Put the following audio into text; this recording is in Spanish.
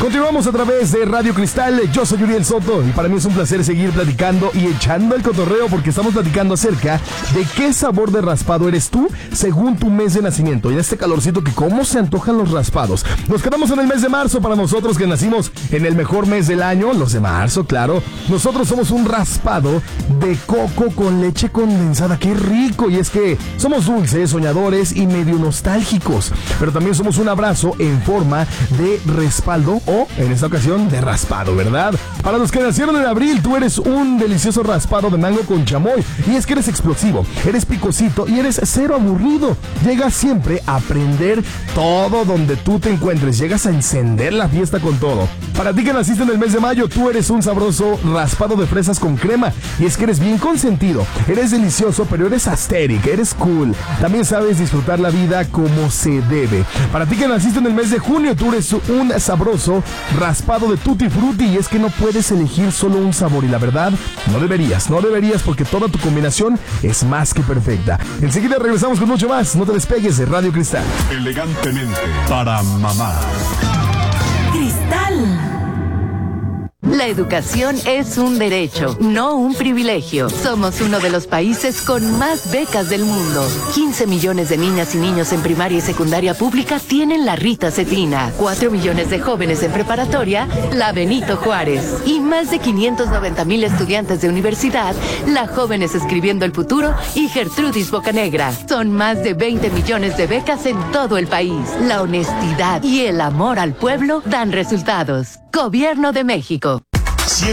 Continuamos a través de Radio Cristal. Yo soy Uriel Soto y para mí es un placer seguir platicando y echando el cotorreo porque estamos platicando acerca de qué sabor de raspado eres tú según tu mes de nacimiento. Y en este calorcito que cómo se antojan los raspados. Nos quedamos en el mes de marzo para nosotros que nacimos en el mejor mes del año, los de marzo, claro. Nosotros somos un raspado de coco con leche condensada. ¡Qué rico! Y es que somos dulces, soñadores y medio nostálgicos. Pero también somos un abrazo en forma de respaldo o, en esta ocasión, de raspado, ¿verdad? Para los que nacieron en abril, tú eres un delicioso raspado de mango con chamoy. Y es que eres explosivo, eres picosito y eres cero aburrido. Llegas siempre a aprender todo donde tú te encuentres. Llegas a encender la fiesta con todo. Para ti que naciste en el mes de mayo, tú eres un sabroso raspado de fresas con crema. Y es que eres bien consentido. Eres delicioso, pero eres asteric, eres cool. También sabes disfrutar la vida como se debe. Para ti que naciste en el mes de junio, tú eres un sabroso raspado de tutti frutti. Y es que no puedes elegir solo un sabor. Y la verdad, no deberías porque toda tu combinación es más que perfecta. Enseguida regresamos con mucho más. No te despegues de Radio Cristal. Elegantemente para mamá. Cristal. La educación es un derecho, no un privilegio. Somos uno de los países con más becas del mundo. 15 millones de niñas y niños en primaria y secundaria pública tienen la Rita Cetina. 4 millones de jóvenes en preparatoria, la Benito Juárez. Y más de 590,000 estudiantes de universidad, la Jóvenes Escribiendo el Futuro y Gertrudis Bocanegra. Son más de 20 millones de becas en todo el país. La honestidad y el amor al pueblo dan resultados. Gobierno de México.